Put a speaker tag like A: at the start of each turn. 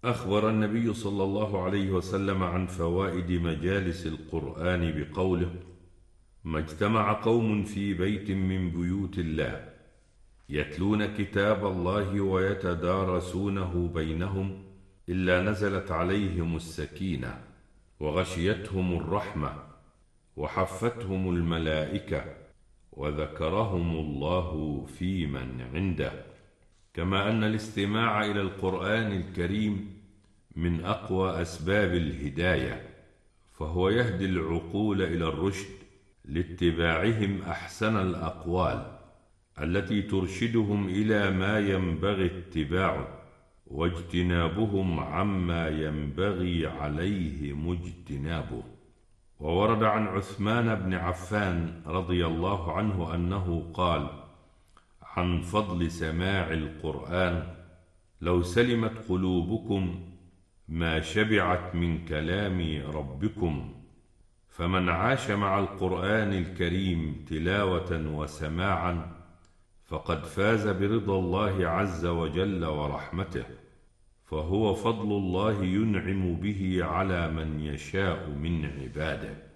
A: أخبر النبي صلى الله عليه وسلم عن فوائد مجالس القرآن بقوله: ما اجتمع قوم في بيت من بيوت الله يتلون كتاب الله ويتدارسونه بينهم إلا نزلت عليهم السكينة وغشيتهم الرحمة وحفتهم الملائكة وذكرهم الله في من عنده. كما أن الاستماع إلى القرآن الكريم من أقوى أسباب الهداية، فهو يهدي العقول إلى الرشد لاتباعهم أحسن الأقوال التي ترشدهم إلى ما ينبغي اتباعه، واجتنابهم عما ينبغي عليهم اجتنابه. وورد عن عثمان بن عفان رضي الله عنه أنه قال عن فضل سماع القرآن: لو سلمت قلوبكم ما شبعت من كلام ربكم، فمن عاش مع القرآن الكريم تلاوة وسماعا فقد فاز برضا الله عز وجل ورحمته، فهو فضل الله ينعم به على من يشاء من عباده.